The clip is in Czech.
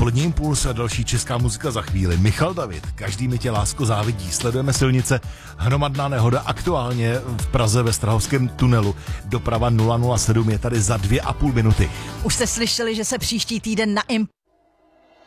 Dopolední impuls a další česká muzika za chvíli. Michal David, každý mi tě lásko závidí. Sledujeme silnice, hromadná nehoda aktuálně v Praze ve Strahovském tunelu. Doprava 007 je tady za 2,5 minuty. Už jste slyšeli, že se příští týden na